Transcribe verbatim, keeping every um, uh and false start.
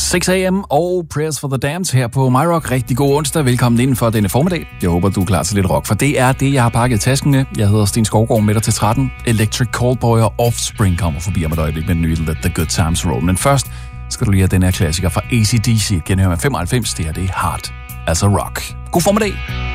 seks a m og Prayers for the Damned her på MyRock. Rigtig god onsdag. Velkommen inden for denne formiddag. Jeg håber, du er klar til lidt rock, for det er det, jeg har pakket i tasken med. Jeg hedder Sten Skovgaard, med dig til tretten. Electric Callboy og Offspring kommer forbi om et øjeblik med den nye Let the Good Times Roll. Men først skal du lige have den her klassiker fra A C D C. Genhør med femoghalvfems. Det her det er Hard as a Rock. God formiddag.